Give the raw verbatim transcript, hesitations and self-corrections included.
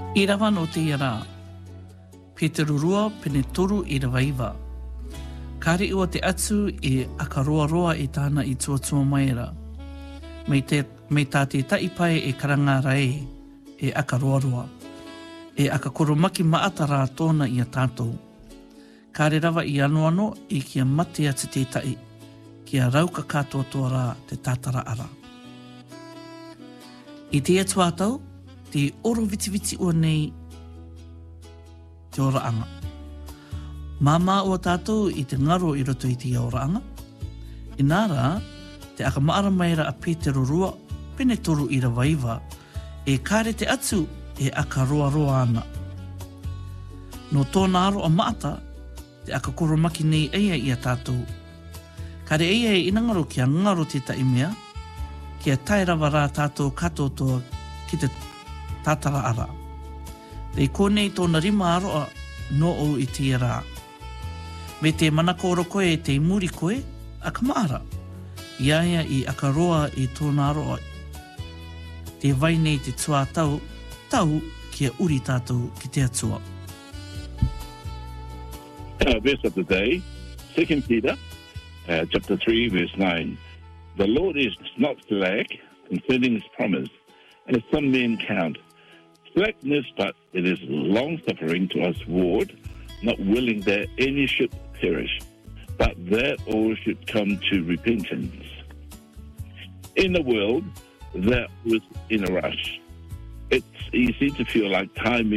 I rawa no te iara, Peterurua pene toru i rawaiwa. Kare ua te atu e akaroa roa e tāna i tuatua maera. Mei, te, mei tā te taipai e karanga rai e akaroa roa. E akakoromaki maatara tōna i a tātou. Kare rawa i ano ano e kia mate atu te tai. Kia rauka katoa toa rā te tātara ara. I te atua tau, te oro viti viti ua nei te oraanga. Māmā ua tātou i te ngaro i roto i te oraanga. I nāra, te akamaara maera a Peterurua, pene toru i rawaiwa, e kāre te atu e akaroa roa ana. No tōna aro a maata, te akakoromaki nei eia i a tātou. Kare eia e inangaro kia ngaro te taimea, kia tairawa rā tātou katotoa ki te tātara ara. Rei kōnei tōna rima aroa no o i te rā. Me te manakoro koe e te muri koe, a kamaara. Iaia i akaroa i tōna aroa. Te vai nei te tua tau, tau kia uri tātou ki te atua. Our verse of the day, Second Peter, uh, chapter three, verse nine. The Lord is not slack concerning his promise, as some men count slackness, but it is long-suffering to us ward, not willing that any should perish, but that all should come to repentance. In a world that was in a rush, it's easy to feel like time